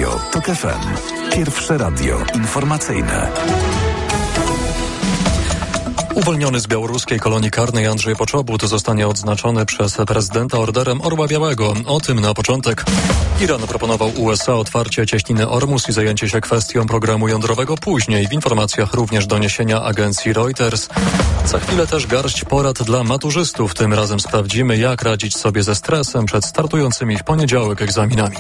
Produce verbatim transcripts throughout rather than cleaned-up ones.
Radio TOK F M. Pierwsze radio informacyjne. Uwolniony z białoruskiej kolonii karnej Andrzej Poczobut zostanie odznaczony przez prezydenta Orderem Orła Białego. O tym na początek. Iran proponował U S A otwarcie cieśniny Ormus i zajęcie się kwestią programu jądrowego później. W informacjach również doniesienia agencji Reuters. Za chwilę też garść porad dla maturzystów. Tym razem sprawdzimy, jak radzić sobie ze stresem przed startującymi w poniedziałek egzaminami.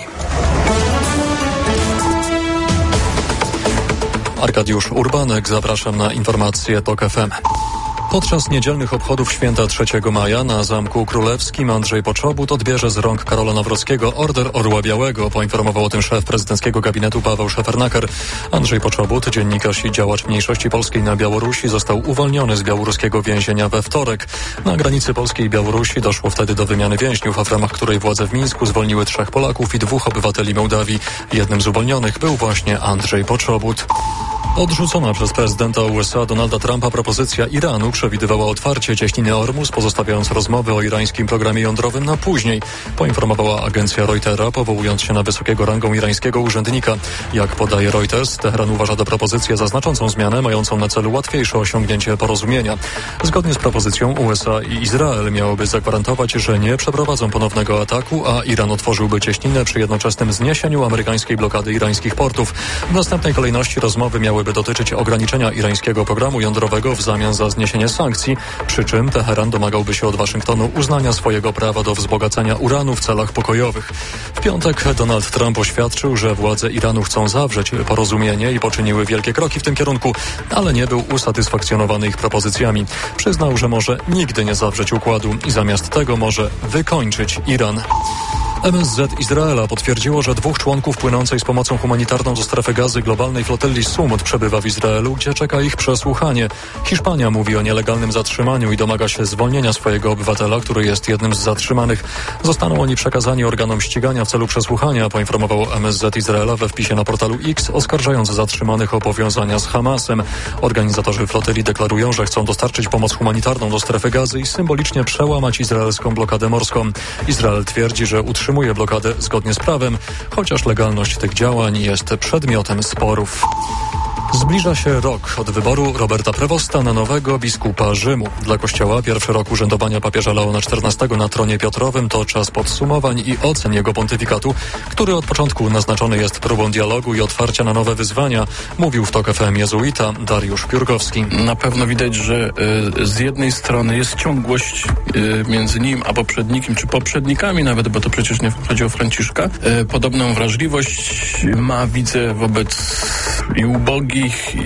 Arkadiusz Urbanek, zapraszam na informacje TOK F M. Podczas niedzielnych obchodów święta trzeciego maja na Zamku Królewskim Andrzej Poczobut odbierze z rąk Karola Nawrockiego Order Orła Białego. Poinformował o tym szef prezydenckiego gabinetu Paweł Szefernaker. Andrzej Poczobut, dziennikarz i działacz mniejszości polskiej na Białorusi, został uwolniony z białoruskiego więzienia we wtorek. Na granicy Polskiej i Białorusi doszło wtedy do wymiany więźniów, a w ramach której władze w Mińsku zwolniły trzech Polaków i dwóch obywateli Mołdawii. Jednym z uwolnionych był właśnie Andrzej Poczobut. Odrzucona przez prezydenta U S A Donalda Trumpa propozycja Iranu przewidywała otwarcie cieśniny Ormus, pozostawiając rozmowy o irańskim programie jądrowym na później, poinformowała agencja Reutera, powołując się na wysokiego rangą irańskiego urzędnika. Jak podaje Reuters, Teheran uważa tę propozycję za znaczącą zmianę, mającą na celu łatwiejsze osiągnięcie porozumienia. Zgodnie z propozycją U S A i Izrael miałyby zagwarantować, że nie przeprowadzą ponownego ataku, a Iran otworzyłby cieśninę przy jednoczesnym zniesieniu amerykańskiej blokady irańskich portów. W następnej kolejności rozmowy miałyby dotyczyć ograniczenia irańskiego programu jądrowego w zamian za zniesienie sankcji, przy czym Teheran domagałby się od Waszyngtonu uznania swojego prawa do wzbogacania uranu w celach pokojowych. W piątek Donald Trump oświadczył, że władze Iranu chcą zawrzeć porozumienie i poczyniły wielkie kroki w tym kierunku, ale nie był usatysfakcjonowany ich propozycjami. Przyznał, że może nigdy nie zawrzeć układu i zamiast tego może wykończyć Iran. M S Z Izraela potwierdziło, że dwóch członków płynącej z pomocą humanitarną do strefy gazy globalnej flotyli Sumut przebywa w Izraelu, gdzie czeka ich przesłuchanie. Hiszpania mówi o nielegalnym zatrzymaniu i domaga się zwolnienia swojego obywatela, który jest jednym z zatrzymanych. Zostaną oni przekazani organom ścigania w celu przesłuchania, poinformowało M S Z Izraela we wpisie na portalu X, oskarżając zatrzymanych o powiązania z Hamasem. Organizatorzy flotyli deklarują, że chcą dostarczyć pomoc humanitarną do strefy gazy i symbolicznie przełamać izraelską blokadę morską. Izrael twierdzi, że utrzymuje Utrzymuje blokadę zgodnie z prawem, chociaż legalność tych działań jest przedmiotem sporów. Zbliża się rok od wyboru Roberta Prevosta na nowego biskupa Rzymu. Dla Kościoła pierwszy rok urzędowania papieża Leona czternastego na tronie Piotrowym to czas podsumowań i ocen jego pontyfikatu, który od początku naznaczony jest próbą dialogu i otwarcia na nowe wyzwania, mówił w TOK F M jezuita Dariusz Piórkowski. Na pewno widać, że y, z jednej strony jest ciągłość y, między nim a poprzednikiem, czy poprzednikami nawet, bo to przecież nie chodzi o Franciszka. Y, podobną wrażliwość ma, widzę, wobec i ubogich,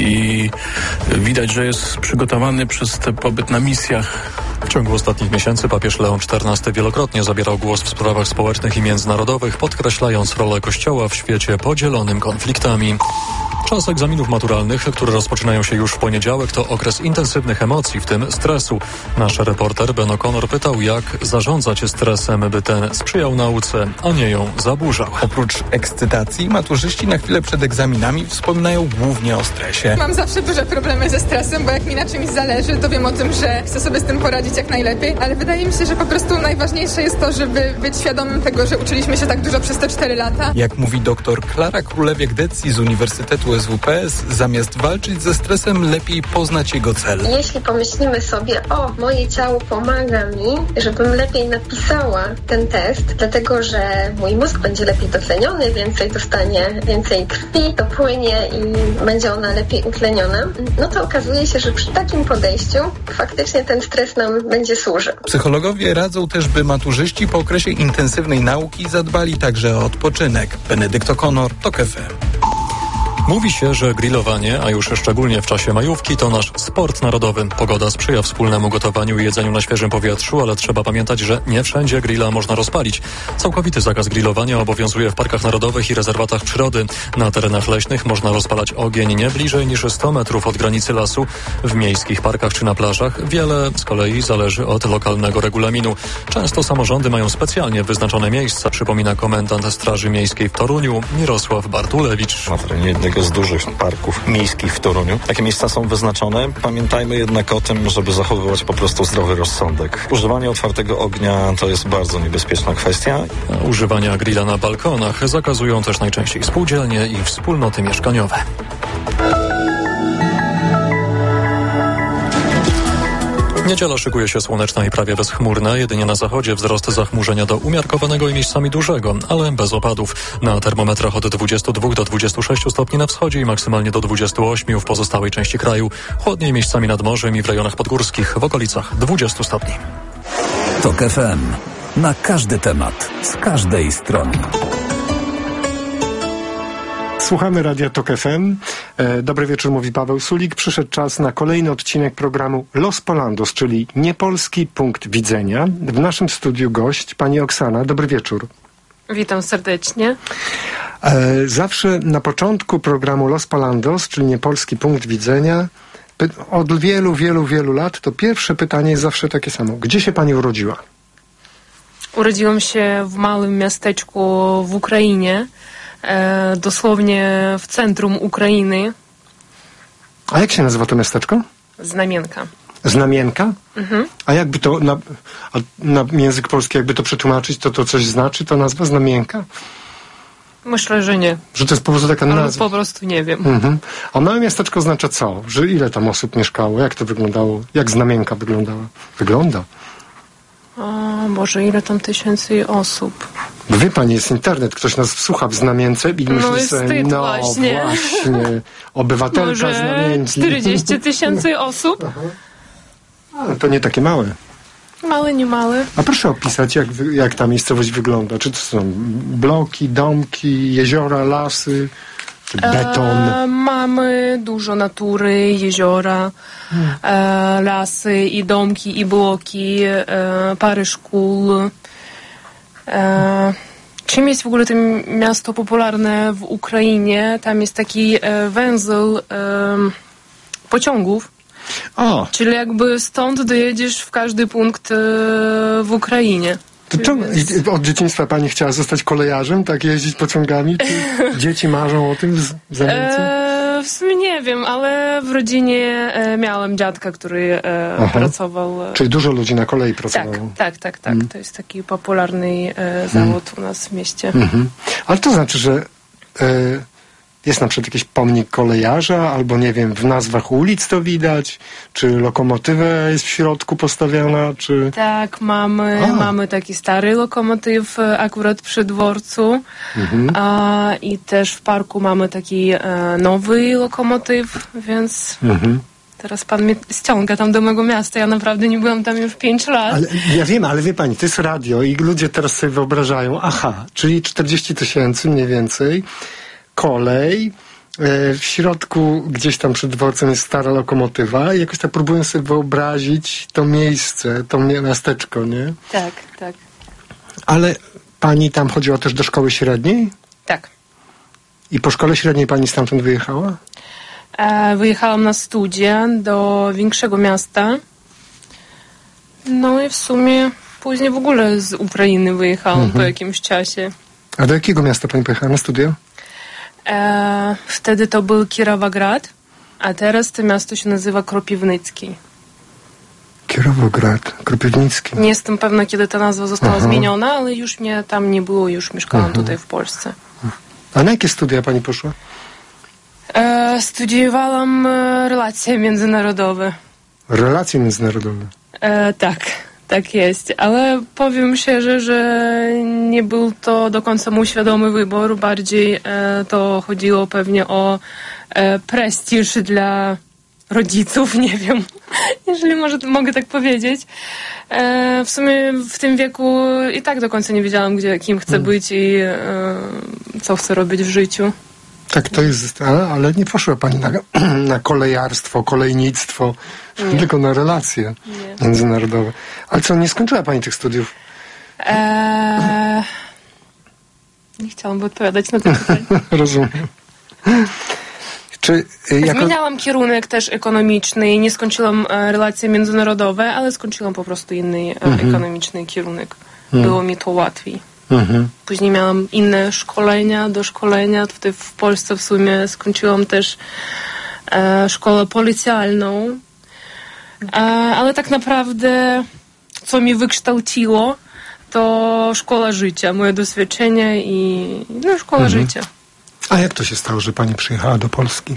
i widać, że jest przygotowany przez ten pobyt na misjach. W ciągu ostatnich miesięcy papież Leon czternasty wielokrotnie zabierał głos w sprawach społecznych i międzynarodowych, podkreślając rolę Kościoła w świecie podzielonym konfliktami. Czas egzaminów maturalnych, które rozpoczynają się już w poniedziałek, to okres intensywnych emocji, w tym stresu. Nasz reporter Ben O'Connor pytał, jak zarządzać stresem, by ten sprzyjał nauce, a nie ją zaburzał. Oprócz ekscytacji, maturzyści na chwilę przed egzaminami wspominają głównie o stresie. Mam zawsze duże problemy ze stresem, bo jak mi na czymś zależy, to wiem o tym, że chcę sobie z tym poradzić jak najlepiej, ale wydaje mi się, że po prostu najważniejsze jest to, żeby być świadomym tego, że uczyliśmy się tak dużo przez te cztery lata. Jak mówi doktor Klara Królewiak-Decji z Uniwersytetu S W P S, zamiast walczyć ze stresem, lepiej poznać jego cel. Jeśli pomyślimy sobie, o, moje ciało pomaga mi, żebym lepiej napisała ten test, dlatego że mój mózg będzie lepiej dotleniony, więcej dostanie, więcej krwi dopłynie i będzie ona lepiej utleniona, no to okazuje się, że przy takim podejściu faktycznie ten stres nam będzie służył. Psychologowie radzą też, by maturzyści po okresie intensywnej nauki zadbali także o odpoczynek. Benedykt O'Connor, TOK F M. Mówi się, że grillowanie, a już szczególnie w czasie majówki, to nasz sport narodowy. Pogoda sprzyja wspólnemu gotowaniu i jedzeniu na świeżym powietrzu, ale trzeba pamiętać, że nie wszędzie grilla można rozpalić. Całkowity zakaz grillowania obowiązuje w parkach narodowych i rezerwatach przyrody. Na terenach leśnych można rozpalać ogień nie bliżej niż sto metrów od granicy lasu. W miejskich parkach czy na plażach wiele z kolei zależy od lokalnego regulaminu. Często samorządy mają specjalnie wyznaczone miejsca, przypomina komendant Straży Miejskiej w Toruniu Mirosław Bartulewicz. Na terenie jednego jednego z dużych parków miejskich w Toruniu. Takie miejsca są wyznaczone. Pamiętajmy jednak o tym, żeby zachowywać po prostu zdrowy rozsądek. Używanie otwartego ognia to jest bardzo niebezpieczna kwestia. Używania grilla na balkonach zakazują też najczęściej spółdzielnie i wspólnoty mieszkaniowe. Niedziela szykuje się słoneczna i prawie bezchmurna. Jedynie na zachodzie wzrost zachmurzenia do umiarkowanego i miejscami dużego, ale bez opadów. Na termometrach od dwudziestu dwóch do dwudziestu sześciu stopni na wschodzie i maksymalnie do dwudziestu ośmiu w pozostałej części kraju. Chłodniej miejscami nad morzem i w rejonach podgórskich w okolicach dwudziestu stopni. TOK F M. Na każdy temat, z każdej strony. Słuchamy Radia TOK F M. E, dobry wieczór, mówi Paweł Sulik. Przyszedł czas na kolejny odcinek programu Los Polandos, czyli niepolski punkt widzenia. W naszym studiu gość, pani Oksana. Dobry wieczór. Witam serdecznie. E, zawsze na początku programu Los Polandos, czyli niepolski punkt widzenia, py- od wielu, wielu, wielu lat, to pierwsze pytanie jest zawsze takie samo. Gdzie się pani urodziła? Urodziłam się w małym miasteczku w Ukrainie, e, dosłownie w centrum Ukrainy. A jak się nazywa to miasteczko? Znamienka. Znamienka? Mhm. A jakby to na, a na język polski, jakby to przetłumaczyć, to to coś znaczy, to nazwa Znamienka? Myślę, że nie. Że to jest po prostu taka Ale nazwa? po prostu nie wiem. Mhm. A małe miasteczko oznacza co? Że ile tam osób mieszkało? Jak to wyglądało? Jak Znamienka wyglądała? Wygląda. O Boże, ile tam tysięcy osób. Bo wie pani, jest internet, ktoś nas słucha w Znamience i No myśli jest sobie, wstyd no właśnie. właśnie, obywatelka Może Znamienki. czterdzieści tysięcy osób? Ale to nie takie małe. Małe, nie małe. A proszę opisać, jak, wy- jak ta miejscowość wygląda. Czy to są bloki, domki, jeziora, lasy, czy beton? E, mamy dużo natury, jeziora, Hmm. e, lasy i domki, i bloki, e, parę szkół. E, czym jest w ogóle to miasto popularne w Ukrainie? Tam jest taki e, węzeł e, pociągów. O, Czyli jakby stąd dojedziesz w każdy punkt e, w Ukrainie. to czemu i- od dzieciństwa pani chciała zostać kolejarzem, tak jeździć pociągami? Czy dzieci marzą o tym w Z- w Zamience? E, w sumie nie wiem, ale w rodzinie e, miałem dziadka, który e, Aha. pracował. E, Czyli dużo ludzi na kolei tak, pracowało. tak, tak, tak. To jest taki popularny e, zawód u nas w mieście. Mhm. Ale to znaczy, że e, jest na przykład jakiś pomnik kolejarza, albo nie wiem, w nazwach ulic to widać, czy lokomotywa jest w środku postawiona, czy... Tak, mamy, A. mamy taki stary lokomotyw e, akurat przy dworcu. Mhm. A, I też w parku mamy taki e, nowy lokomotyw, więc Mhm. teraz pan mnie ściąga tam do mojego miasta. Ja naprawdę nie byłam tam już pięć lat. Ale ja wiem, ale wie pani, to jest radio i ludzie teraz sobie wyobrażają, aha, czyli czterdzieści tysięcy mniej więcej, kolej, e, w środku gdzieś tam przed dworcem jest stara lokomotywa i jakoś tak próbują sobie wyobrazić to miejsce, to miasteczko, nie? Tak, tak, Ale pani tam chodziła też do szkoły średniej? tak. I po szkole średniej pani stamtąd wyjechała? E, wyjechałam na studia do większego miasta. No i w sumie później w ogóle z Ukrainy wyjechałam po jakimś czasie. A do jakiego miasta pani pojechała na studia? E, wtedy to był Kirowograd, a teraz to miasto się nazywa Kropiwnicki. Kierowograd, Kropiwnicki. Nie jestem pewna, kiedy ta nazwa została Aha. zmieniona, ale już mnie tam nie było, już mieszkałam tutaj w Polsce. A na jakie studia pani poszła? E, studiowałam e, relacje międzynarodowe. Relacje międzynarodowe. E, tak, tak jest, ale powiem szczerze, że nie był to do końca mój świadomy wybór, bardziej e, to chodziło pewnie o e, prestiż dla rodziców, nie wiem, jeżeli może, mogę tak powiedzieć. E, w sumie w tym wieku i tak do końca nie wiedziałam, gdzie, kim chcę być i e, co chcę robić w życiu. Tak, to jest, ale, ale nie poszła pani na, na kolejarstwo, kolejnictwo, Nie. tylko na relacje Nie. międzynarodowe. Ale co, nie skończyła pani tych studiów? E, nie chciałam odpowiadać na to pytanie. Rozumiem. Czy y, jako... Zmieniałam kierunek też ekonomiczny i nie skończyłam e, relacje międzynarodowe, ale skończyłam po prostu inny e, ekonomiczny kierunek. Było mi to łatwiej. Mhm. Później miałam inne szkolenia, doszkolenia. Tutaj w Polsce w sumie skończyłam też e, szkołę policjalną. E, ale tak naprawdę co mi wykształciło, to szkoła życia, moje doświadczenie i no, szkoła mhm. życia. A jak to się stało, że pani przyjechała do Polski?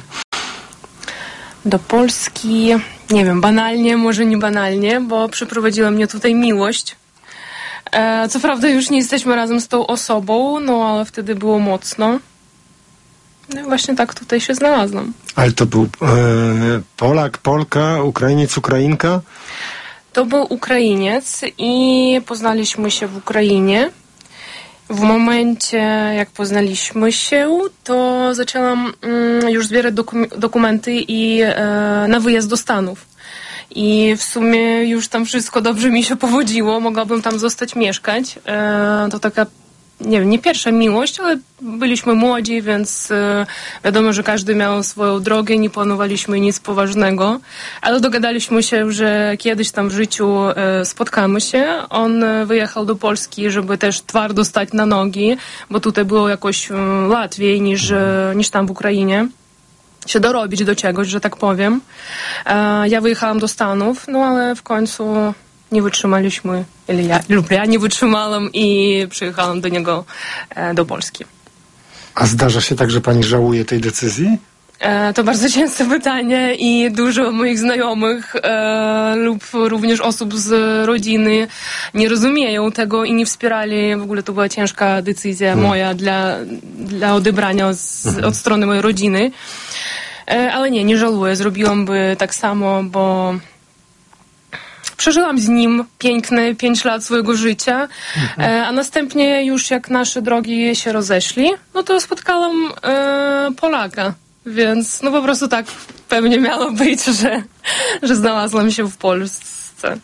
Do Polski, nie wiem, banalnie, może nie banalnie, bo przyprowadziła mnie tutaj miłość. E, co prawda już nie jesteśmy razem z tą osobą, no ale wtedy było mocno. No i właśnie tak tutaj się znalazłam. Ale to był e, Polak, Polka, Ukrainiec, Ukrainka? To był Ukrainiec i poznaliśmy się w Ukrainie. W momencie, jak poznaliśmy się, to zaczęłam mm, już zbierać dokum- dokumenty i e, na wyjazd do Stanów. I w sumie już tam wszystko dobrze mi się powodziło. Mogłabym tam zostać mieszkać. E, to taka, nie wiem, nie pierwsza miłość, ale byliśmy młodzi, więc e, wiadomo, że każdy miał swoją drogę, nie planowaliśmy nic poważnego. Ale dogadaliśmy się, że kiedyś tam w życiu e, spotkamy się. On e, wyjechał do Polski, żeby też twardo stać na nogi, bo tutaj było jakoś e, łatwiej niż, e, niż tam w Ukrainie. Się dorobić do czegoś, że tak powiem. E, ja wyjechałam do Stanów, no ale w końcu nie wytrzymaliśmy, ili ja, lub ja nie wytrzymałam i przyjechałam do niego e, do Polski. A zdarza się tak, że pani żałuje tej decyzji? E, to bardzo częste pytanie i dużo moich znajomych e, lub również osób z rodziny nie rozumieją tego i nie wspierali. W ogóle to była ciężka decyzja hmm. moja dla, dla odebrania z, hmm. od strony mojej rodziny. E, ale nie, nie żałuję. Zrobiłam by tak samo, bo przeżyłam z nim piękne pięć lat swojego życia, mhm. e, a następnie już jak nasze drogi się rozeszli, no to spotkałam e, Polaka. Więc no po prostu tak pewnie miało być, że, że znalazłam się w Polsce.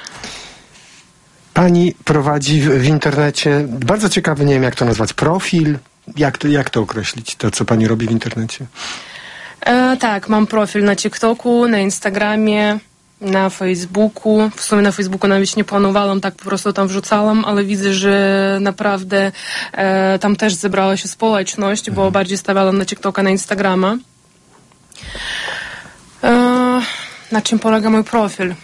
Pani prowadzi w, w internecie bardzo ciekawy, nie wiem jak to nazwać, profil. Jak to, jak to określić, to co pani robi w internecie? E, tak, mam profil na TikToku, na Instagramie, na Facebooku. W sumie na Facebooku nawet nie planowałam, tak po prostu tam wrzucałam, ale widzę, że naprawdę e, tam też zebrała się społeczność, bo mhm. bardziej stawiałam na TikToka, na Instagrama. E, na czym polega mój profil?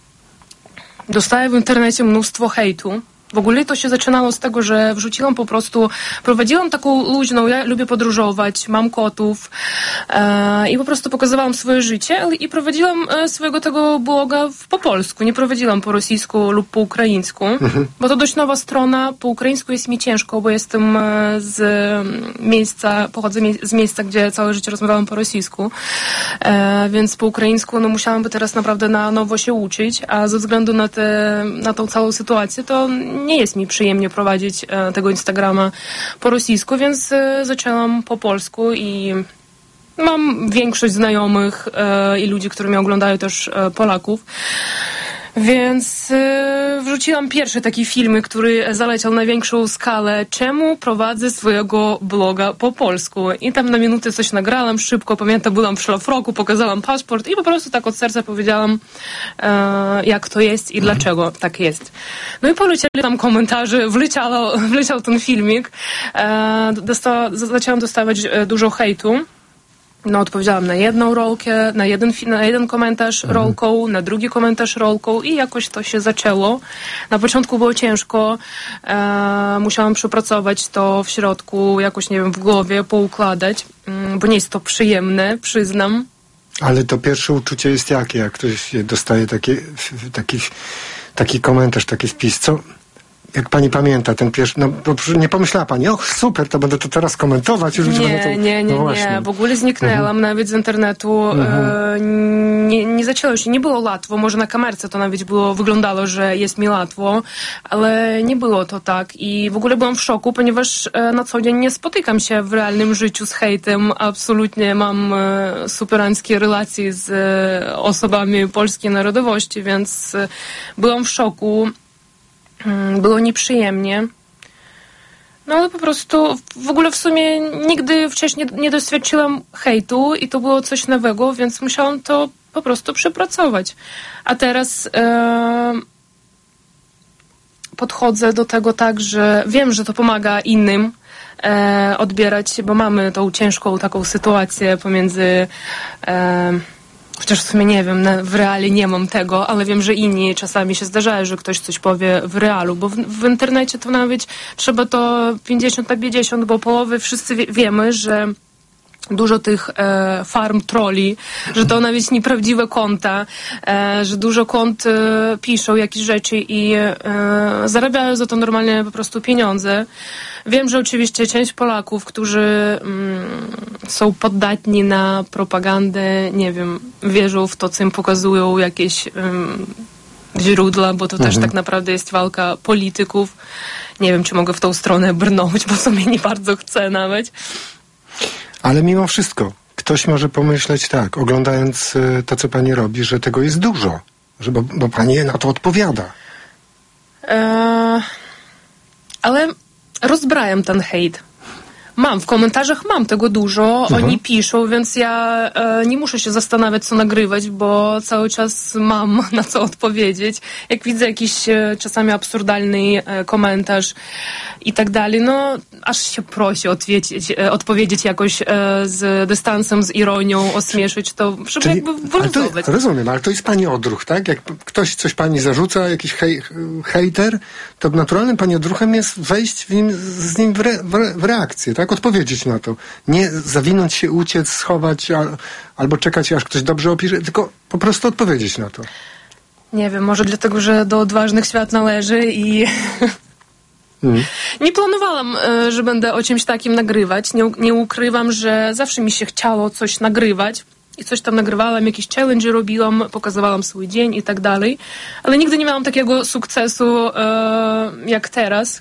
Dostaję w internecie mnóstwo hejtu. W ogóle to się zaczynało z tego, że wrzuciłam po prostu, prowadziłam taką luźną, ja lubię podróżować, mam kotów e, i po prostu pokazywałam swoje życie ale, i prowadziłam e, swojego tego bloga w, po polsku, nie prowadziłam po rosyjsku lub po ukraińsku, mhm. bo to dość nowa strona, po ukraińsku jest mi ciężko, bo jestem e, z miejsca, pochodzę mie- z miejsca, gdzie całe życie rozmawiałam po rosyjsku, e, więc po ukraińsku no musiałam by teraz naprawdę na nowo się uczyć, a ze względu na, te, na tą całą sytuację to nie jest mi przyjemnie prowadzić e, tego Instagrama po rosyjsku, więc e, zaczęłam po polsku i mam większość znajomych e, i ludzi, którzy mnie oglądają też e, Polaków. Więc e, wrzuciłam pierwszy taki film, który zaleciał na większą skalę. Czemu prowadzę swojego bloga po polsku? I tam na minutę coś nagrałam szybko. Pamiętam, byłam w szlafroku, pokazałam paszport i po prostu tak od serca powiedziałam, e, jak to jest i dlaczego tak jest. No i polecieli tam komentarze, wleciało, wleciał ten filmik. E, dosta, zaczęłam dostawać dużo hejtu. No, odpowiedziałam na jedną rolkę, na jeden, na jeden komentarz mhm. rolką, na drugi komentarz rolką i jakoś to się zaczęło. Na początku było ciężko, e, musiałam przepracować to w środku, jakoś, nie wiem, w głowie, poukładać, mm, bo nie jest to przyjemne, przyznam. Ale to pierwsze uczucie jest jakie, jak ktoś dostaje takie, taki, taki komentarz, taki spis, co... Jak pani pamięta, ten pierwszy, no bo nie pomyślała pani, och super, to będę to teraz komentować. Już nie, to... nie, nie, no nie, w ogóle zniknęłam mhm. nawet z internetu, mhm. e, nie, nie zaczęło się, nie było łatwo, może na kamerce to nawet było, wyglądało, że jest mi łatwo, ale nie było to tak i w ogóle byłam w szoku, ponieważ e, na co dzień nie spotykam się w realnym życiu z hejtem, absolutnie mam e, superanckie relacje z e, osobami polskiej narodowości, więc e, byłam w szoku. Było nieprzyjemnie. No ale po prostu w ogóle w sumie nigdy wcześniej nie doświadczyłam hejtu i to było coś nowego, więc musiałam to po prostu przepracować. A teraz e, podchodzę do tego tak, że wiem, że to pomaga innym e, odbierać, bo mamy tą ciężką taką sytuację pomiędzy... E, Chociaż w sumie nie wiem, na, w realie nie mam tego, ale wiem, że inni czasami się zdarzają, że ktoś coś powie w realu, bo w, w internecie to nawet trzeba to pięćdziesiąt na pięćdziesiąt, bo połowy wszyscy wie, wiemy, że dużo tych e, farm trolli, że to nawet nieprawdziwe konta, e, że dużo kont e, piszą jakieś rzeczy i e, zarabiają za to normalnie po prostu pieniądze. Wiem, że oczywiście część Polaków, którzy mm, są poddatni na propagandę, nie wiem, wierzą w to, co im pokazują jakieś um, źródła, bo to mhm. też tak naprawdę jest walka polityków. Nie wiem, czy mogę w tą stronę brnąć, bo sobie nie bardzo chcę nawet. Ale mimo wszystko, ktoś może pomyśleć tak, oglądając y, to, co pani robi, że tego jest dużo, że, bo, bo pani na to odpowiada. Eee, ale rozbrajam ten hejt. Mam, w komentarzach mam tego dużo, mhm. oni piszą, więc ja e, nie muszę się zastanawiać, co nagrywać, bo cały czas mam na co odpowiedzieć. Jak widzę jakiś e, czasami absurdalny e, komentarz i tak dalej, no aż się prosi odpowiedzieć, e, odpowiedzieć jakoś e, z dystansem, z ironią, ośmieszyć to, żeby Czyli, jakby wyluzować. Rozumiem, ale to jest pani odruch, tak? Jak ktoś coś pani zarzuca, jakiś hej, hejter, to naturalnym pani odruchem jest wejść w nim, z nim w, re, w, re, w reakcję, tak? Odpowiedzieć na to. Nie zawinąć się, uciec, schować a, albo czekać, aż ktoś dobrze opisze, tylko po prostu odpowiedzieć na to. Nie wiem, może dlatego, że do odważnych świat należy i mm. nie planowałam, że będę o czymś takim nagrywać. Nie, nie ukrywam, że zawsze mi się chciało coś nagrywać i coś tam nagrywałam, jakieś challenge robiłam, pokazywałam swój dzień i tak dalej, ale nigdy nie miałam takiego sukcesu e, jak teraz.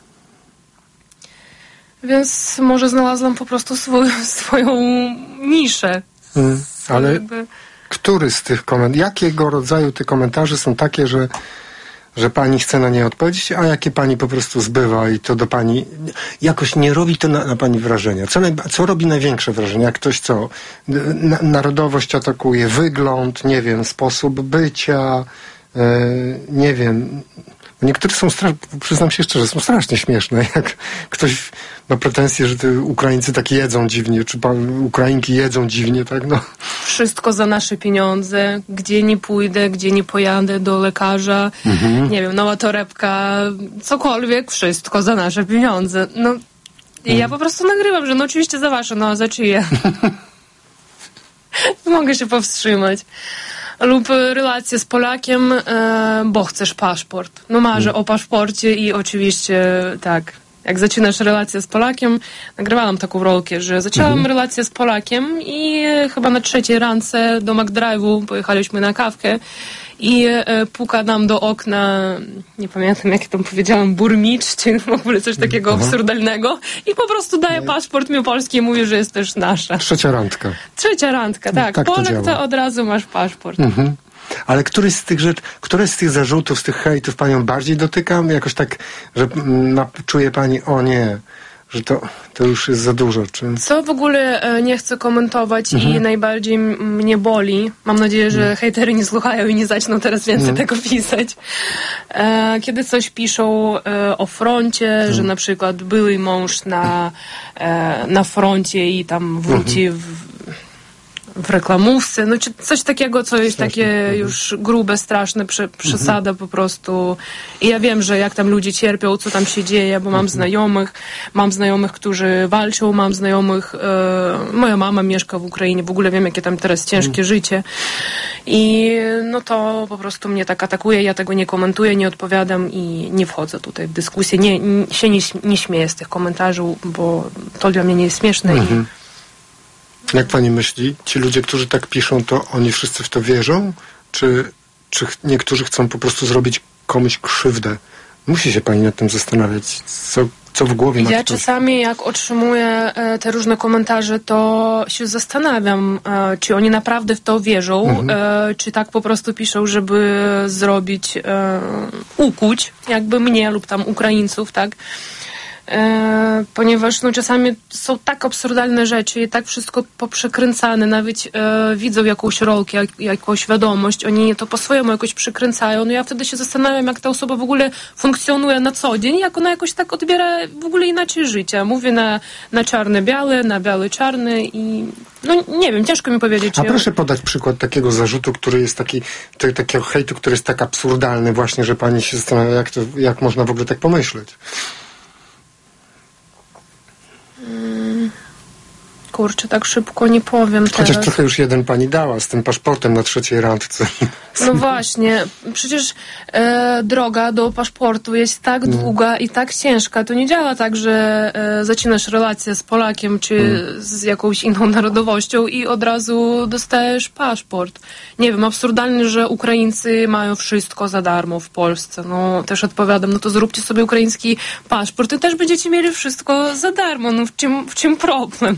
Więc może znalazłam po prostu swój, swoją niszę. Mm, ale jakby... który z tych komentarzy, jakiego rodzaju te komentarze są takie, że, że pani chce na nie odpowiedzieć, a jakie pani po prostu zbywa i to do pani jakoś nie robi to na, na pani wrażenia? Co, naj, co robi największe wrażenie? Jak ktoś co? Na, narodowość atakuje, wygląd, nie wiem, sposób bycia, yy, nie wiem... Niektóre są, stra- przyznam się szczerze, są strasznie śmieszne. Jak ktoś ma pretensje, że te Ukraińcy tak jedzą dziwnie, czy pan, Ukrainki jedzą dziwnie, tak? No. Wszystko za nasze pieniądze. Gdzie nie pójdę, gdzie nie pojadę do lekarza, mhm. nie wiem, nowa torebka, cokolwiek, wszystko za nasze pieniądze. No, mhm. ja po prostu nagrywam, że no oczywiście za wasze, no a za czyje? Mogę się powstrzymać. Lub relacje z Polakiem, e, bo chcesz paszport. No marzę hmm. o paszporcie i oczywiście tak, jak zaczynasz relację z Polakiem, nagrywałam taką rolkę, że zaczęłam hmm. relację z Polakiem i chyba na trzeciej randce do McDrive'u pojechaliśmy na kawkę i e, puka nam do okna, nie pamiętam jak tam powiedziałam, burmicz, czy w ogóle coś takiego Aha. absurdalnego i po prostu daje nie. paszport mi polski i mówi, że jest też nasza. Trzecia randka. Trzecia randka, tak. tak Polek to, to od razu masz paszport. Mhm. Ale któryś z tych rzeczy, które z tych zarzutów, z tych hejtów panią bardziej dotyka? Jakoś tak, że mm, czuje pani, o nie, że to, to już jest za dużo. Czy... Co w ogóle e, nie chcę komentować mhm. i najbardziej m- mnie boli. Mam nadzieję, że mhm. hejtery nie słuchają i nie zaczną teraz więcej mhm. tego pisać. E, kiedy coś piszą e, o froncie, mhm. że na przykład były mąż na, e, na froncie i tam wróci mhm. w w reklamówce, no czy coś takiego, co jest straszne, takie już grube, straszne, prze, przesada mhm. po prostu. I ja wiem, że jak tam ludzie cierpią, co tam się dzieje, bo mam mhm. znajomych, mam znajomych, którzy walczą, mam znajomych, e, moja mama mieszka w Ukrainie, w ogóle wiem, jakie tam teraz ciężkie mhm. życie. I no to po prostu mnie tak atakuje, ja tego nie komentuję, nie odpowiadam i nie wchodzę tutaj w dyskusję, nie, nie, się nie, nie śmieję z tych komentarzy, bo to dla mnie nie jest śmieszne mhm. i jak pani myśli, ci ludzie, którzy tak piszą, to oni wszyscy w to wierzą? Czy, czy niektórzy chcą po prostu zrobić komuś krzywdę? Musi się pani nad tym zastanawiać, co, co w głowie ma Ja ktoś. czasami, jak otrzymuję e, te różne komentarze, to się zastanawiam, e, czy oni naprawdę w to wierzą, mhm. e, czy tak po prostu piszą, żeby zrobić, e, ukuć jakby mnie lub tam Ukraińców, tak? e, ponieważ no, czasami są tak absurdalne rzeczy i tak wszystko poprzekręcane, nawet e, widzą jakąś rolkę, jak, jakąś wiadomość, oni to po swojemu jakoś przykręcają, no ja wtedy się zastanawiam, jak ta osoba w ogóle funkcjonuje na co dzień, jak ona jakoś tak odbiera w ogóle inaczej życie. Mówię na, na czarne-białe, na białe-czarne i no nie wiem, ciężko mi powiedzieć. A czy proszę podać przykład takiego zarzutu, który jest taki, te, takiego hejtu, który jest tak absurdalny właśnie, że pani się zastanawia, jak, to, jak można w ogóle tak pomyśleć. Hmm. Kurczę, tak szybko nie powiem Chociaż teraz. trochę już jeden pani dała z tym paszportem na trzeciej randce. No właśnie, przecież e, droga do paszportu jest tak no. długa i tak ciężka. To nie działa tak, że e, zaczynasz relację z Polakiem czy mm. z jakąś inną narodowością i od razu dostajesz paszport. Nie wiem, absurdalne, że Ukraińcy mają wszystko za darmo w Polsce. No też odpowiadam, no to zróbcie sobie ukraiński paszport i też będziecie mieli wszystko za darmo. No w czym, w czym problem?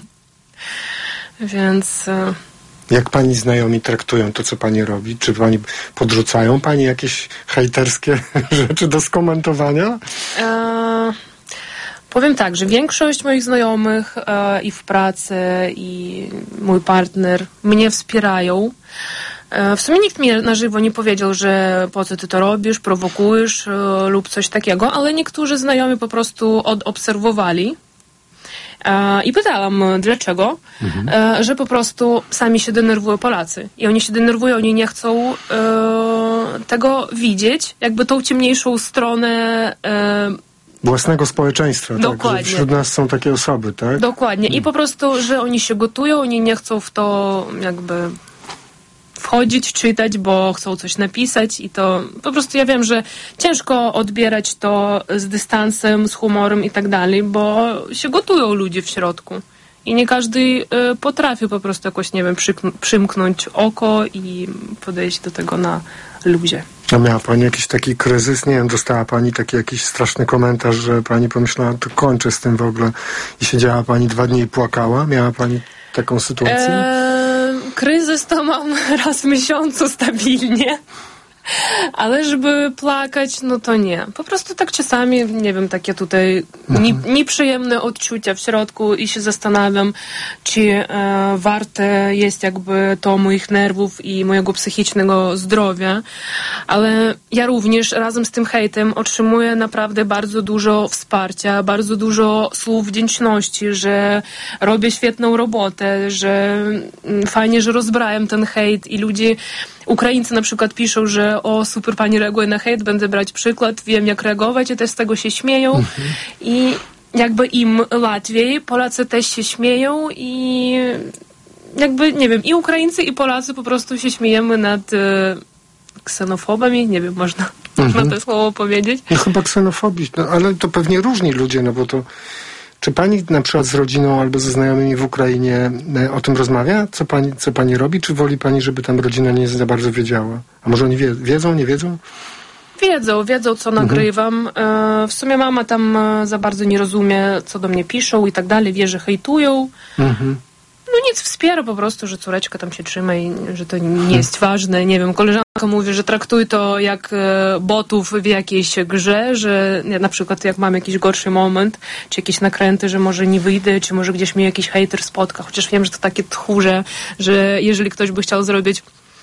Więc... E, Jak pani znajomi traktują to, co pani robi? Czy pani podrzucają pani jakieś hejterskie rzeczy do skomentowania? E, powiem tak, że większość moich znajomych e, i w pracy, i mój partner mnie wspierają. E, w sumie nikt mi na żywo nie powiedział, że po co ty to robisz, prowokujesz e, lub coś takiego, ale niektórzy znajomi po prostu odobserwowali. I pytałam, dlaczego, mhm. że po prostu sami się denerwują Polacy. I oni się denerwują, oni nie chcą e, tego widzieć, jakby tą ciemniejszą stronę e, własnego społeczeństwa. Dokładnie. Tak, że wśród nas są takie osoby, tak? Dokładnie. I po prostu, że oni się gotują, oni nie chcą w to jakby wchodzić, czytać, bo chcą coś napisać i to po prostu ja wiem, że ciężko odbierać to z dystansem, z humorem i tak dalej, bo się gotują ludzie w środku i nie każdy y, potrafi po prostu jakoś, nie wiem, przykn- przymknąć oko i podejść do tego na luzie. A miała pani jakiś taki kryzys? Nie wiem, dostała pani taki jakiś straszny komentarz, że pani pomyślała, to kończę z tym w ogóle i siedziała pani dwa dni i płakała? Miała pani taką sytuację? Eee, kryzys to mam raz w miesiącu stabilnie. Ale żeby plakać, no to nie. Po prostu tak czasami, nie wiem, takie tutaj nie, nieprzyjemne odczucia w środku i się zastanawiam, czy e, warte jest jakby to moich nerwów i mojego psychicznego zdrowia. Ale ja również razem z tym hejtem otrzymuję naprawdę bardzo dużo wsparcia, bardzo dużo słów wdzięczności, że robię świetną robotę, że fajnie, że rozbrałem ten hejt i ludzie, Ukraińcy na przykład piszą, że o, super, pani reaguje na hejt, będę brać przykład, wiem jak reagować i też z tego się śmieją. Mhm. I jakby im łatwiej, Polacy też się śmieją i jakby, nie wiem, i Ukraińcy i Polacy po prostu się śmiejemy nad e, ksenofobami, nie wiem, można, mhm. można to słowo powiedzieć. No chyba ksenofobii, no, ale to pewnie różni ludzie, no bo to czy pani na przykład z rodziną albo ze znajomymi w Ukrainie o tym rozmawia? Co pani, co pani robi? Czy woli pani, żeby tam rodzina nie za bardzo wiedziała? A może oni wie, wiedzą, nie wiedzą? Wiedzą, wiedzą co mhm. nagrywam. W sumie mama tam za bardzo nie rozumie, co do mnie piszą i tak dalej. Wie, że hejtują. Mhm. No nic, wspiera po prostu, że córeczka tam się trzyma i że to nie jest ważne. Nie wiem, koleżanka mówi, że traktuj to jak botów w jakiejś grze, że na przykład jak mam jakiś gorszy moment, czy jakieś nakręty, że może nie wyjdę, czy może gdzieś mnie jakiś hejter spotka. Chociaż wiem, że to takie tchórze, że jeżeli ktoś by chciał zrobić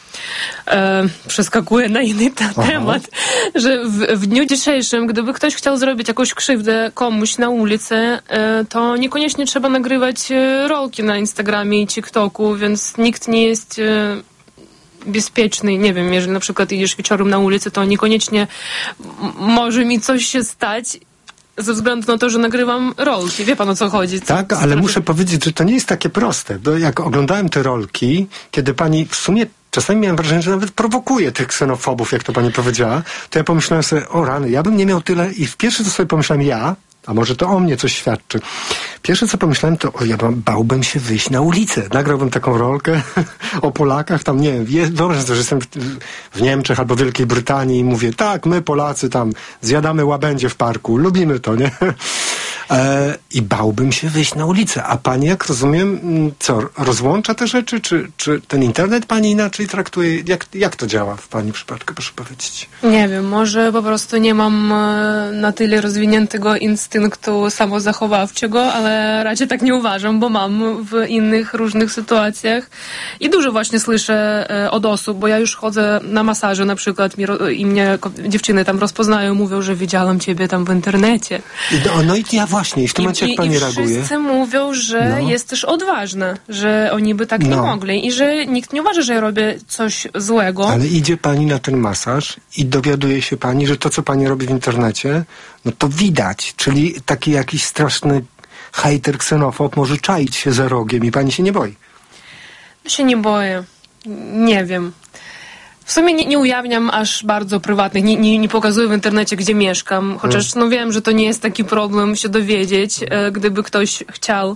E, przeskakuję na inny ta- temat, że w, w dniu dzisiejszym, gdyby ktoś chciał zrobić jakąś krzywdę komuś na ulicy, e, to niekoniecznie trzeba nagrywać e, rolki na Instagramie i TikToku, więc nikt nie jest e, bezpieczny. Nie wiem, jeżeli na przykład idziesz wieczorem na ulicy, to niekoniecznie m- może mi coś się stać ze względu na to, że nagrywam rolki. Wie pan, o co chodzi? Co, tak, ale muszę powiedzieć, że to nie jest takie proste, bo jak oglądałem te rolki, kiedy pani w sumie czasami miałem wrażenie, że nawet prowokuje tych ksenofobów, jak to pani powiedziała, to ja pomyślałem sobie, o rany, ja bym nie miał tyle i w pierwsze co sobie pomyślałem ja, a może to o mnie coś świadczy. Pierwsze co pomyślałem to, o ja bałbym się wyjść na ulicę. Nagrałbym taką rolkę o Polakach, tam nie wiem, wyobraź sobie, że jestem w, w Niemczech albo Wielkiej Brytanii i mówię, tak, my Polacy tam zjadamy łabędzie w parku, lubimy to, nie? E, I bałbym się wyjść na ulicę. A pani, jak rozumiem, co, rozłącza te rzeczy? Czy, czy ten internet pani inaczej traktuje? Jak, jak to działa w pani przypadku, proszę powiedzieć? Nie wiem, może po prostu nie mam e, na tyle rozwiniętego instynktu samozachowawczego, ale raczej tak nie uważam, bo mam w innych różnych sytuacjach. I dużo właśnie słyszę e, od osób, bo ja już chodzę na masaże na przykład mi, i mnie dziewczyny tam rozpoznają, mówią, że widziałam ciebie tam w internecie. No, no i ja właśnie, i w tym momencie jak pani i reaguje? wszyscy mówią, że No. jest też odważna, że oni by tak nie No. mogli i że nikt nie uważa, że ja robię coś złego. Ale idzie pani na ten masaż i dowiaduje się pani, że to, co pani robi w internecie, no to widać, czyli taki jakiś straszny hejter, ksenofob może czaić się za rogiem i pani się nie boi. Ja się nie boję. Nie wiem. W sumie nie, nie ujawniam aż bardzo prywatnych, nie, nie, nie pokazuję w internecie, gdzie mieszkam, chociaż no wiem, że to nie jest taki problem się dowiedzieć, e, gdyby ktoś chciał.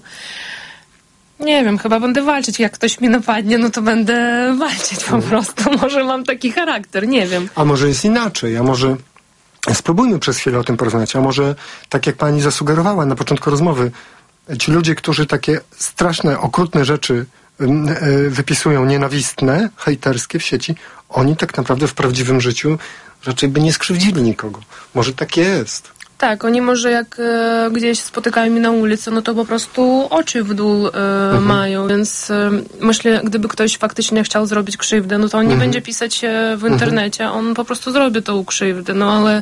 Nie wiem, chyba będę walczyć. Jak ktoś mi napadnie, no to będę walczyć po prostu. Może mam taki charakter, nie wiem. A może jest inaczej, a może spróbujmy przez chwilę o tym porozmawiać, a może tak jak pani zasugerowała na początku rozmowy, ci ludzie, którzy takie straszne, okrutne rzeczy wypisują, nienawistne, hejterskie w sieci, oni tak naprawdę w prawdziwym życiu raczej by nie skrzywdzili nikogo. Może tak jest. Tak, oni może jak e, gdzieś spotykają mnie na ulicy, no to po prostu oczy w dół e, mhm. mają, więc e, myślę, gdyby ktoś faktycznie chciał zrobić krzywdę, no to on nie mhm. będzie pisać e, w internecie, mhm. on po prostu zrobi tą krzywdę, no ale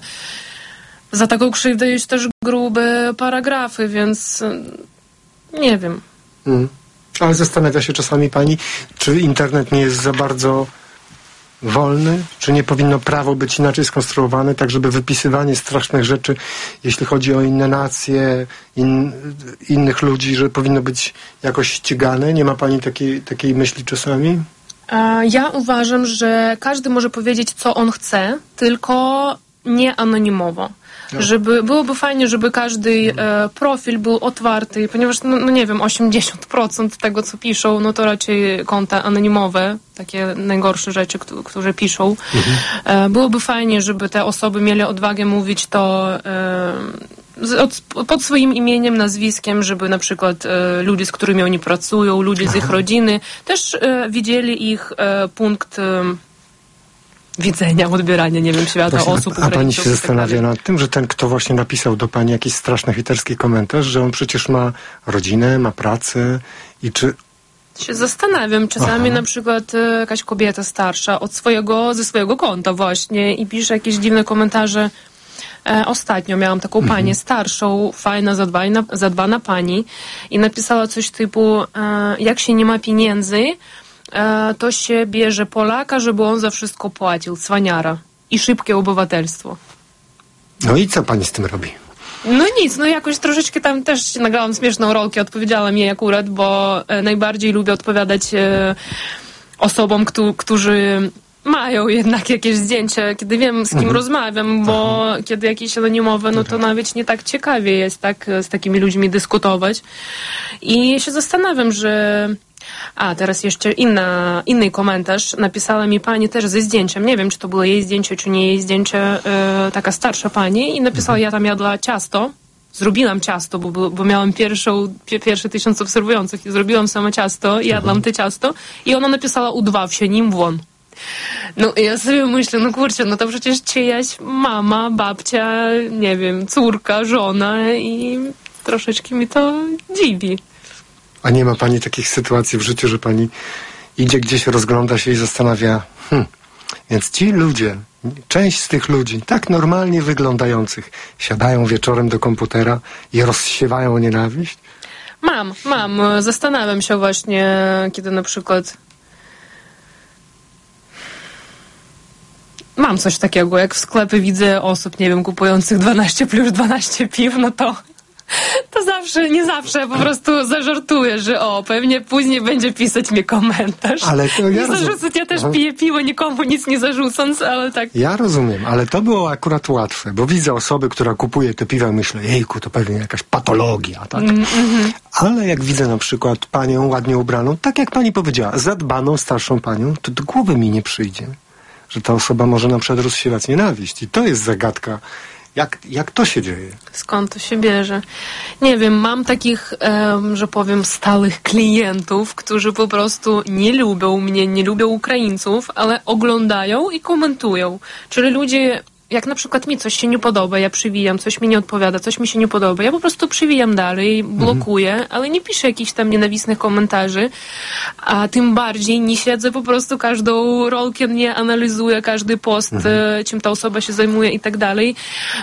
za taką krzywdę jest też grube paragrafy, więc e, nie wiem. Mhm. Ale zastanawia się czasami pani, czy internet nie jest za bardzo wolny? Czy nie powinno prawo być inaczej skonstruowane, tak żeby wypisywanie strasznych rzeczy, jeśli chodzi o inne nacje, in, innych ludzi, że powinno być jakoś ścigane? Nie ma pani takiej, takiej myśli czasami? Ja uważam, że każdy może powiedzieć, co on chce, tylko nie anonimowo. No. Żeby, byłoby fajnie, żeby każdy e, profil był otwarty, ponieważ, no, no nie wiem, osiemdziesiąt procent tego, co piszą, no to raczej konta anonimowe, takie najgorsze rzeczy, k- które piszą. Mhm. E, byłoby fajnie, żeby te osoby mieli odwagę mówić to e, z, od, pod swoim imieniem, nazwiskiem, żeby na przykład e, ludzie, z którymi oni pracują, ludzie z ich rodziny, też e, widzieli ich e, punkt e, widzenia, odbierania, nie wiem, świata, właśnie, osób. A, a pani się zastanawia nad tym, że ten, kto właśnie napisał do pani jakiś straszny hejterski komentarz, że on przecież ma rodzinę, ma pracę i czy... Się zastanawiam. Czasami Aha. na przykład e, jakaś kobieta starsza od swojego, ze swojego konta właśnie i pisze jakieś dziwne komentarze. E, ostatnio miałam taką mhm. panię starszą, fajna, zadbana, zadbana pani i napisała coś typu, e, jak się nie ma pieniędzy, to się bierze Polaka, żeby on za wszystko płacił, cwaniara. I szybkie obywatelstwo. No i co pani z tym robi? No nic, no jakoś troszeczkę tam też nagrałam śmieszną rolkę, odpowiedziałam jej akurat, bo e, najbardziej lubię odpowiadać e, osobom, któ- którzy mają jednak jakieś zdjęcie, kiedy wiem, z kim mhm. rozmawiam, bo Aha. kiedy jakieś anonimowe, no to nawet nie tak ciekawie jest tak z takimi ludźmi dyskutować. I się zastanawiam, że A, teraz jeszcze inna, inny komentarz. Napisała mi pani też ze zdjęciem. Nie wiem, czy to było jej zdjęcie, czy nie jej zdjęcie. E, taka starsza pani. I napisała, ja tam jadła ciasto. Zrobiłam ciasto, bo, bo miałam pierwszą, pie, pierwsze tysiąc obserwujących i zrobiłam same ciasto i jadłam te ciasto. I ona napisała, udław się nim won. No ja sobie myślę, no kurczę, no to przecież czyjaś mama, babcia, nie wiem, córka, żona i troszeczkę mi to dziwi. A nie ma pani takich sytuacji w życiu, że pani idzie gdzieś, rozgląda się i zastanawia, hm, więc ci ludzie, część z tych ludzi, tak normalnie wyglądających, siadają wieczorem do komputera i rozsiewają nienawiść? Mam, mam. Zastanawiam się właśnie, kiedy na przykład mam coś takiego, jak w sklepie widzę osób, nie wiem, kupujących dwanaście plus dwanaście piw, no to to zawsze, nie zawsze, po prostu zażartuję, że o, pewnie później będzie pisać mi komentarz. Ale to ja nie zarzucać, ja też piję piwo, nikomu nic nie zarzucąc, ale tak. Ja rozumiem, ale to było akurat łatwe, bo widzę osoby, która kupuje te piwa i myślę, jejku, to pewnie jakaś patologia, tak? Mm-hmm. Ale jak widzę na przykład panią ładnie ubraną, tak jak pani powiedziała, zadbaną, starszą panią, to do głowy mi nie przyjdzie, że ta osoba może na przykład rozsiewać nienawiść. I to jest zagadka Jak, jak to się dzieje? Skąd to się bierze? Nie wiem, mam takich, um, że powiem, stałych klientów, którzy po prostu nie lubią mnie, nie lubią Ukraińców, ale oglądają i komentują. Czyli ludzie, jak na przykład mi coś się nie podoba, ja przywijam, coś mi nie odpowiada, coś mi się nie podoba, ja po prostu przywijam dalej, blokuję, mhm. ale nie piszę jakichś tam nienawistnych komentarzy, a tym bardziej nie siedzę po prostu każdą rolkę, nie analizuję każdy post, mhm. czym ta osoba się zajmuje i tak dalej.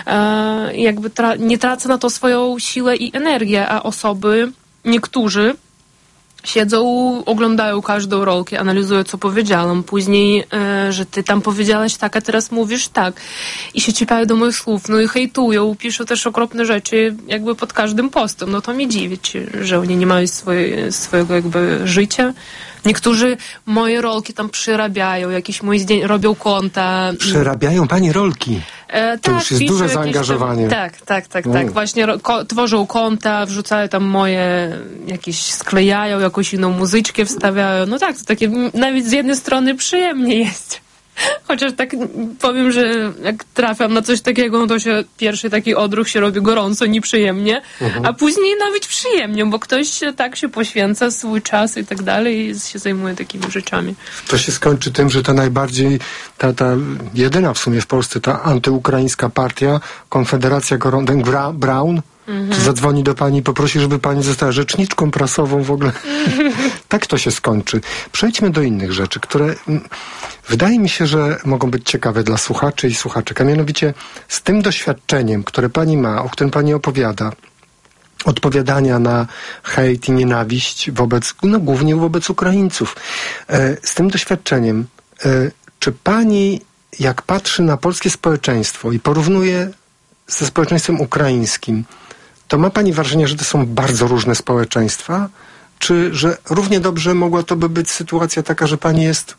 E, jakby tra- nie tracę na to swoją siłę i energię, a osoby, niektórzy siedzą, oglądają każdą rolkę, analizują, co powiedziałam. Później, e, że ty tam powiedziałaś tak, a teraz mówisz tak. I się czepiają do moich słów, no i hejtują, piszą też okropne rzeczy jakby pod każdym postem. No to mnie dziwi, że oni nie mają swoje, swojego jakby życia. Niektórzy moje rolki tam przerabiają, jakieś moje zdjęcia, robią konta. Przerabiają pani rolki? E, to tak, już jest duże zaangażowanie. Tam, tak, tak, tak, tak. Właśnie ko- tworzą konta, wrzucają tam moje, jakieś sklejają, jakąś inną muzyczkę wstawiają. No tak, to takie nawet z jednej strony przyjemnie jest. Chociaż tak powiem, że jak trafiam na coś takiego, no to się pierwszy taki odruch się robi gorąco, nieprzyjemnie, mhm. a później nawet przyjemnie, bo ktoś tak się poświęca swój czas i tak dalej i się zajmuje takimi rzeczami. To się skończy tym, że ta najbardziej, ta, ta jedyna w sumie w Polsce, ta antyukraińska partia, Konfederacja Gordon Brown, mhm. zadzwoni do pani i poprosi, żeby pani została rzeczniczką prasową w ogóle. Tak to się skończy. Przejdźmy do innych rzeczy, które wydaje mi się, że mogą być ciekawe dla słuchaczy i słuchaczek. A mianowicie z tym doświadczeniem, które pani ma, o którym pani opowiada, odpowiadania na hejt i nienawiść wobec, no głównie wobec Ukraińców. Z tym doświadczeniem, czy pani, jak patrzy na polskie społeczeństwo i porównuje ze społeczeństwem ukraińskim, to ma pani wrażenie, że to są bardzo różne społeczeństwa? Czy że równie dobrze mogła to by być sytuacja taka, że pani jest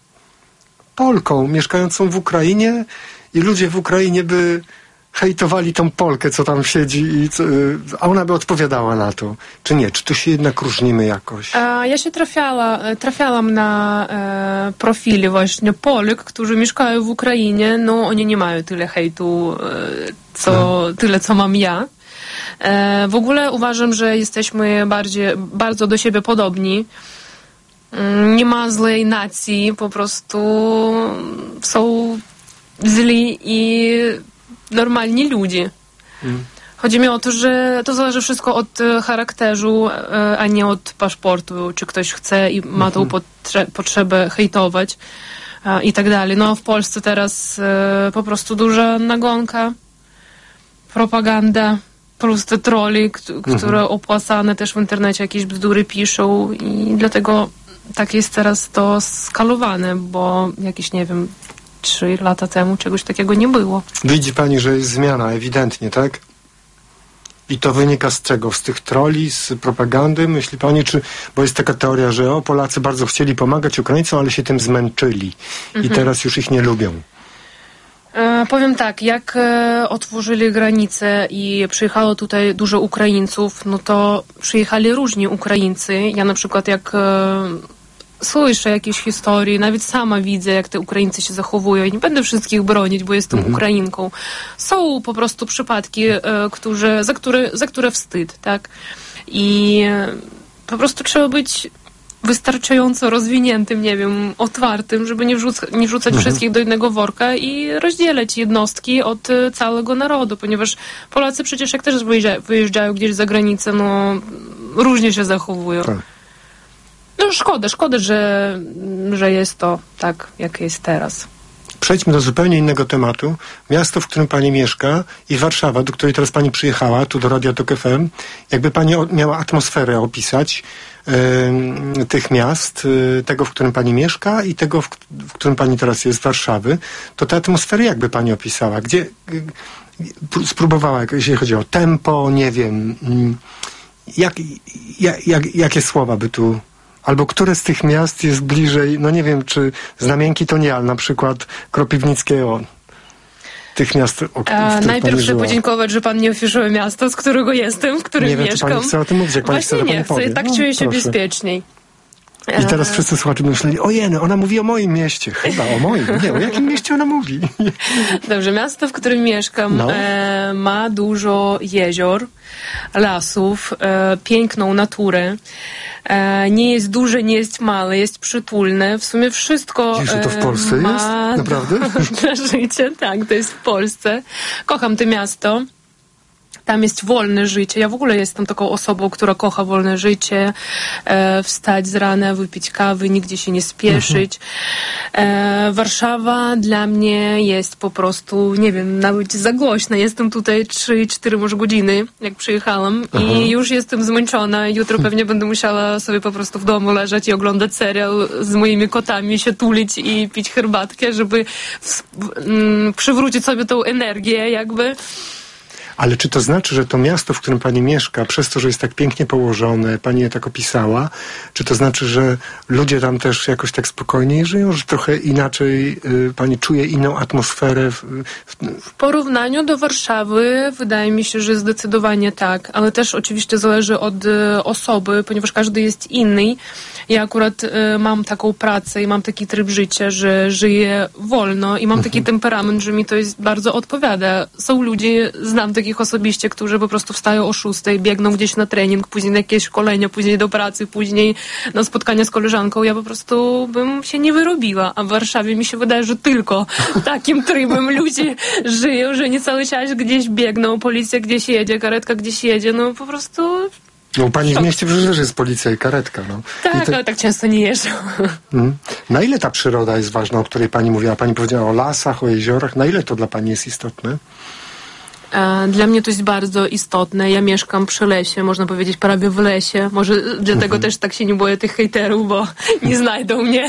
Polką mieszkającą w Ukrainie i ludzie w Ukrainie by hejtowali tą Polkę, co tam siedzi, i co, a ona by odpowiadała na to. Czy nie? Czy tu się jednak różnimy jakoś? A ja się trafiała, trafiałam na e, profili właśnie Polek, którzy mieszkają w Ukrainie. No, oni nie mają tyle hejtu, e, co, tyle, co mam ja. E, w ogóle uważam, że jesteśmy bardziej, bardzo do siebie podobni. Nie ma złej nacji, po prostu są źli i normalni ludzie. Mm. Chodzi mi o to, że to zależy wszystko od charakteru, a nie od paszportu, czy ktoś chce i ma tą potrze- potrzebę hejtować i tak dalej. No w Polsce teraz po prostu duża nagonka, propaganda, plus te troli, które mm-hmm. opłacane też w internecie jakieś bzdury piszą i dlatego tak jest teraz to skalowane, bo jakieś, nie wiem, trzy lata temu czegoś takiego nie było. Widzi pani, że jest zmiana, ewidentnie, tak? I to wynika z czego? Z tych troli, z propagandy? Myśli pani, czy... Bo jest taka teoria, że o, Polacy bardzo chcieli pomagać Ukraińcom, ale się tym zmęczyli. Mhm. I teraz już ich nie lubią. E, powiem tak, jak e, otworzyli granice i przyjechało tutaj dużo Ukraińców, no to przyjechali różni Ukraińcy. Ja na przykład jak e, słyszę jakieś historie, nawet sama widzę, jak te Ukraińcy się zachowują. Nie będę wszystkich bronić, bo jestem mhm. Ukrainką. Są po prostu przypadki, e, którzy, za, które, za które wstyd, tak? I e, po prostu trzeba być wystarczająco rozwiniętym, nie wiem, otwartym, żeby nie, wrzuc- nie wrzucać mhm. wszystkich do jednego worka i rozdzielać jednostki od y, całego narodu, ponieważ Polacy przecież jak też wyjeżdża- wyjeżdżają gdzieś za granicę, no różnie się zachowują. Tak. No szkoda, szkoda, że, że jest to tak, jak jest teraz. Przejdźmy do zupełnie innego tematu. Miasto, w którym pani mieszka i Warszawa, do której teraz pani przyjechała, tu do Radia Tok F M. Jakby pani o, miała atmosferę opisać y, tych miast, y, tego, w którym pani mieszka i tego, w, w którym pani teraz jest, Warszawy, to tę atmosferę jakby pani opisała? Gdzie y, spróbowała, jeśli chodzi o tempo, nie wiem, y, jak, jak, jak, jakie słowa by tu... Albo które z tych miast jest bliżej, no nie wiem, czy Znamienki to nie, ale na przykład Kropywnickiego, tych miast, o których A, najpierw chcę podziękować, że pan nie ofiszuje miasta, z którego jestem, w którym nie wiem, mieszkam. Czy pani chce o tym mówić, jak pani Właśnie chce, nie, to pani chcę, tak no, czuję się proszę. bezpieczniej. I teraz wszyscy słuchacze myśleli, ojej, ona mówi o moim mieście. Chyba o moim. Nie, o jakim mieście ona mówi? Dobrze, miasto, w którym mieszkam, no. e, ma dużo jezior, lasów, e, piękną naturę. E, nie jest duże, nie jest małe, jest przytulne. W sumie wszystko Wiesz, że to w Polsce ma jest? Naprawdę? Dla życia, tak, to jest w Polsce. Kocham to miasto. Tam jest wolne życie. Ja w ogóle jestem taką osobą, która kocha wolne życie. E, wstać z rana, wypić kawy, nigdzie się nie spieszyć. E, Warszawa dla mnie jest po prostu, nie wiem, nawet za głośna. Jestem tutaj trzy cztery może godziny, jak przyjechałam. Aha. I już jestem zmęczona. Jutro pewnie będę musiała sobie po prostu w domu leżeć i oglądać serial z moimi kotami, się tulić i pić herbatkę, żeby w, m, przywrócić sobie tą energię jakby. Ale czy to znaczy, że to miasto, w którym pani mieszka, przez to, że jest tak pięknie położone, pani je tak opisała, czy to znaczy, że ludzie tam też jakoś tak spokojniej żyją, że trochę inaczej y, pani czuje inną atmosferę? W, w... w porównaniu do Warszawy wydaje mi się, że zdecydowanie tak, ale też oczywiście zależy od y, osoby, ponieważ każdy jest inny. Ja akurat y, mam taką pracę i mam taki tryb życia, że żyję wolno i mam mhm. taki temperament, że mi to jest bardzo odpowiada. Są ludzie, znam takich osobiście, którzy po prostu wstają o szóstej, biegną gdzieś na trening, później na jakieś szkolenia, później do pracy, później na spotkanie z koleżanką. Ja po prostu bym się nie wyrobiła, a w Warszawie mi się wydaje, że tylko takim trybem ludzie żyją, że nie cały czas gdzieś biegną, policja gdzieś jedzie, karetka gdzieś jedzie, no po prostu... No u pani w mieście przecież jest policja i karetka, no. Tak, to... ale tak często nie jeżdżą. Hmm. Na ile ta przyroda jest ważna, o której pani mówiła? Pani powiedziała o lasach, o jeziorach. Na ile to dla pani jest istotne? Dla mnie to jest bardzo istotne. Ja mieszkam przy lesie, można powiedzieć prawie w lesie. Może dlatego mhm. też tak się nie boję tych hejterów, bo nie znajdą mnie.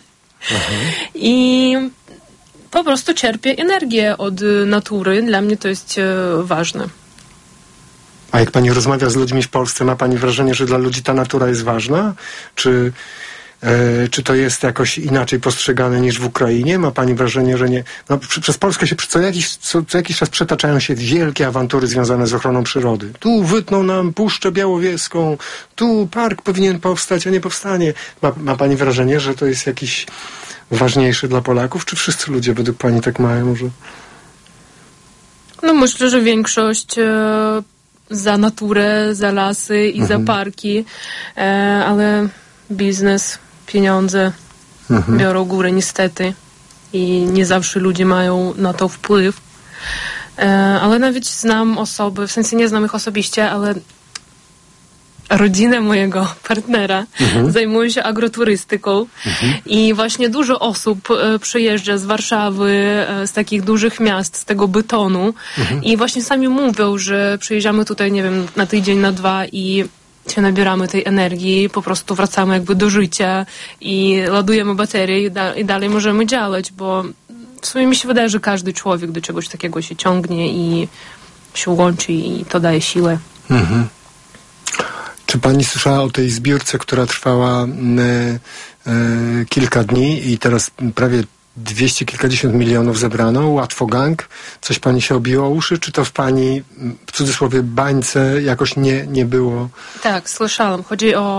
I po prostu czerpię energię od natury. Dla mnie to jest ważne. A jak pani rozmawia z ludźmi w Polsce, ma pani wrażenie, że dla ludzi ta natura jest ważna? Czy... E, czy to jest jakoś inaczej postrzegane niż w Ukrainie? Ma pani wrażenie, że nie... No, przy, przez Polskę się co jakiś, co, co jakiś czas przetaczają się wielkie awantury związane z ochroną przyrody. Tu wytną nam Puszczę Białowieską, tu park powinien powstać, a nie powstanie. Ma, ma pani wrażenie, że to jest jakiś ważniejszy dla Polaków? Czy wszyscy ludzie według pani tak mają? Że... No myślę, że większość e, za naturę, za lasy i mhm. za parki, e, ale biznes, pieniądze mhm. biorą górę niestety i nie zawsze ludzie mają na to wpływ. E, ale nawet znam osoby, w sensie nie znam ich osobiście, ale rodzina mojego partnera mhm. zajmuje się agroturystyką mhm. i właśnie dużo osób e, przyjeżdża z Warszawy, e, z takich dużych miast, z tego Bytonu mhm. i właśnie sami mówią, że przyjeżdżamy tutaj, nie wiem, na tydzień, na dwa i się nabieramy tej energii, po prostu wracamy jakby do życia i ładujemy baterie i, da- i dalej możemy działać, bo w sumie mi się wydaje, że każdy człowiek do czegoś takiego się ciągnie i się łączy i to daje siłę. Mhm. Czy pani słyszała o tej zbiórce, która trwała y, y, kilka dni i teraz prawie dwieście kilkadziesiąt milionów zebrano? Łatwo gang? Coś pani się obiło o uszy? Czy to w pani, w cudzysłowie, bańce jakoś nie, nie było? Tak, słyszałam. Chodzi o